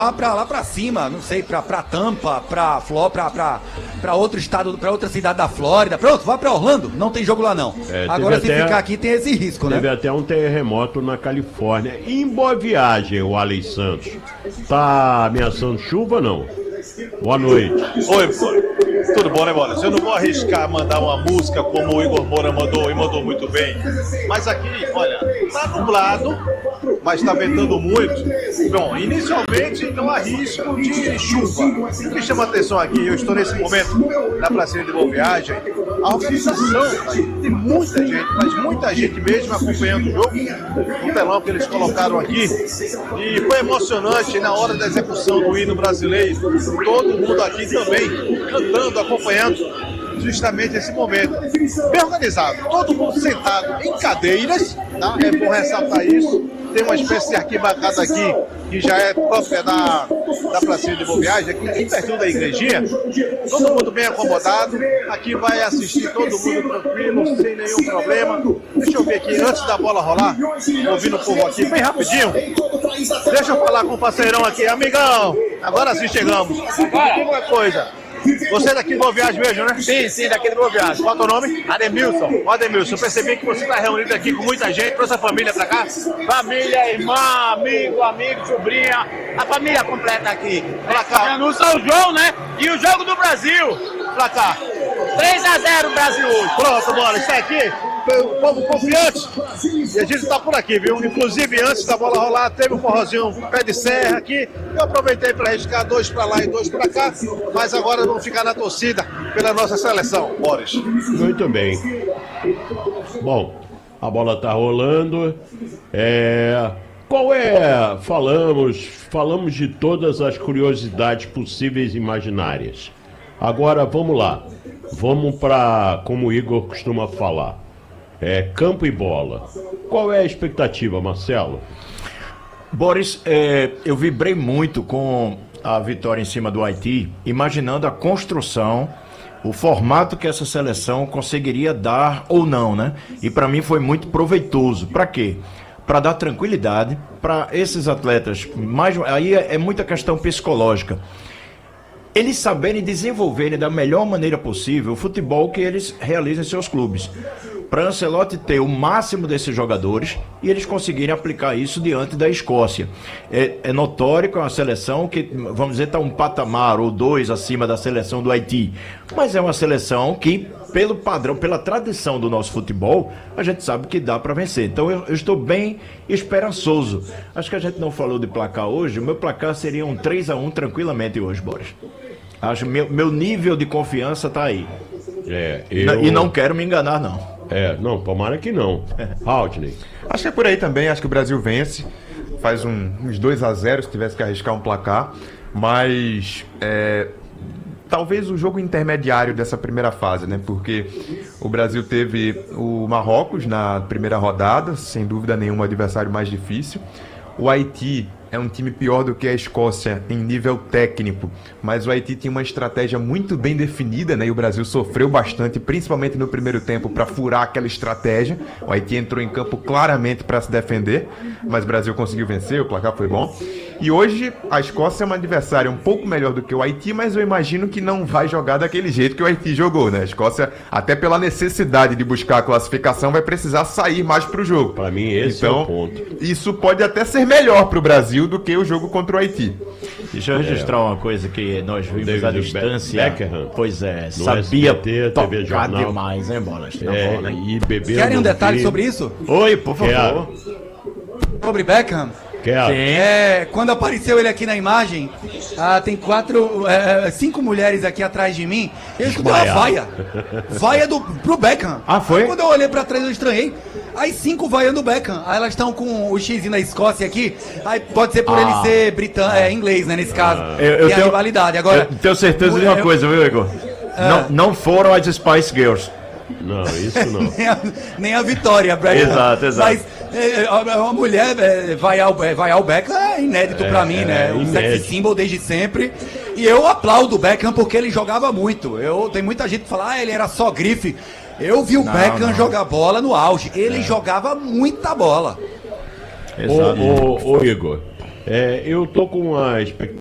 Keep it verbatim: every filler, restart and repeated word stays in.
lá pra, lá pra cima, não sei, pra, pra Tampa, pra, Fló, pra, pra, pra outro estado, pra outra cidade da Flórida. Pronto, vá pra Orlando, não tem jogo lá não. É, Agora se até, ficar aqui tem esse risco, teve né? Teve até um terremoto na Califórnia. E em Boa Viagem, o Alex Santos, tá ameaçando chuva ou não? Boa noite. Oi, tudo bom, né, Bola? Eu não vou arriscar mandar uma música como o Igor Moura mandou e mandou muito bem. Mas aqui, olha, tá nublado, mas tá ventando muito. Bom, inicialmente não há risco de chuva. O que chama atenção aqui, eu estou nesse momento na pracinha de Boa Viagem, a organização, tem muita gente, mas muita gente mesmo acompanhando o jogo, o telão que eles colocaram aqui. E foi emocionante na hora da execução do hino brasileiro. Todo mundo aqui também cantando, acompanhando justamente esse momento. Bem organizado, todo mundo sentado em cadeiras, tá? É bom ressaltar isso. Tem uma espécie de arquibancada aqui, que já é própria da, da pracinha de Boa Viagem, aqui bem pertinho da igrejinha. Todo mundo bem acomodado. Aqui vai assistir todo mundo tranquilo, sem nenhum problema. Deixa eu ver aqui, antes da bola rolar, ouvindo o povo aqui, bem rapidinho. Deixa eu falar com o parceirão aqui. Amigão, agora sim chegamos. Agora, uma coisa. Você é daqui de Boa Viagem mesmo, né? Sim, sim, daqui de Boa Viagem. Qual é o teu nome? Ademilson. Ó, Ademilson, eu percebi que você está reunido aqui com muita gente, trouxe a família pra cá. Família, irmã, amigo, amigo, sobrinha, a família completa aqui. Pra cá. No São João, né? E o jogo do Brasil. Pra cá. três a zero Brasil hoje. Pronto, bora, está aqui. O povo confiante. E a gente tá por aqui, viu? Inclusive, antes da bola rolar, teve um forrozinho pé de serra aqui. Eu aproveitei para arriscar dois para lá e dois para cá. Mas agora vamos ficar na torcida pela nossa seleção, Boris. Muito bem. Bom, a bola tá rolando. É... Qual é... Falamos, falamos de todas as curiosidades possíveis e imaginárias. Agora, vamos lá. Vamos para, como o Igor costuma falar, é, campo e bola. Qual é a expectativa, Marcelo? Boris, é, eu vibrei muito com a vitória em cima do Haiti, imaginando a construção, o formato que essa seleção conseguiria dar ou não, né? E para mim foi muito proveitoso. Para quê? Para dar tranquilidade para esses atletas. Mais, aí é, é muita questão psicológica. Eles saberem desenvolverem da melhor maneira possível o futebol que eles realizam em seus clubes. Para Ancelotti ter o máximo desses jogadores e eles conseguirem aplicar isso diante da Escócia. É, é notório que é uma seleção que, vamos dizer, está um patamar ou dois acima da seleção do Haiti. Mas é uma seleção que, pelo padrão, pela tradição do nosso futebol, a gente sabe que dá para vencer. Então eu, eu estou bem esperançoso. Acho que a gente não falou de placar hoje. O meu placar seria um três a um tranquilamente hoje, Boris. Acho que meu, meu nível de confiança está aí. É, eu... E não quero me enganar, não. É, não, tomara que não. Aldney. Acho que é por aí também, acho que o Brasil vence. Faz um, uns dois a zero se tivesse que arriscar um placar. Mas é, talvez o jogo intermediário dessa primeira fase, né? Porque o Brasil teve o Marrocos na primeira rodada, sem dúvida nenhuma, o adversário mais difícil. O Haiti é um time pior do que a Escócia em nível técnico, mas o Haiti tinha uma estratégia muito bem definida, né? E o Brasil sofreu bastante, principalmente no primeiro tempo, para furar aquela estratégia. O Haiti entrou em campo claramente para se defender, mas o Brasil conseguiu vencer, o placar foi bom. E hoje a Escócia é uma adversária um pouco melhor do que o Haiti, mas eu imagino que não vai jogar daquele jeito que o Haiti jogou, né? A Escócia, até pela necessidade de buscar a classificação, vai precisar sair mais para o jogo. Para mim, esse então, é o ponto. Isso pode até ser melhor para o Brasil do que o jogo contra o Haiti. Deixa eu registrar é. uma coisa que nós vimos David à distância. Beckham. Pois é, no sabia S B T, tocar T V Jornal. demais, hein, Bolas? É, bola, e beber Querem um detalhe vinho. sobre isso? Oi, por favor. Quero. Sobre Beckham? Quero. É, quando apareceu ele aqui na imagem, ah, tem quatro, é, cinco mulheres aqui atrás de mim. Eu escutei uma vaia. Vaia do, pro Beckham. Ah, foi? Aí, quando eu olhei pra trás, eu estranhei. Aí cinco vaiando o Beckham. Aí elas estão com o X na Escócia aqui. Aí pode ser por Ah. ele ser britânico, é, inglês, né, nesse caso. Eu, eu Tem a tenho, rivalidade. Agora, eu tenho certeza de uma eu- coisa, viu, Igor? Não, não foram as Spice Girls. Não, isso não. nem, a, nem a vitória, Beckham. Exato, exato. Mas é, é, uma mulher é, vai, ao, é, vai ao Beckham é inédito É, pra mim, é né? Um inédito. sex symbol desde sempre. E eu aplaudo o Beckham porque ele jogava muito. Eu, tem muita gente que fala, ah, ele era só grife. Eu vi o Não, Beckham não. jogar bola no auge. Ele jogava muita bola. Exato. Ô, ô, ô, Igor, É, eu tô com uma expectativa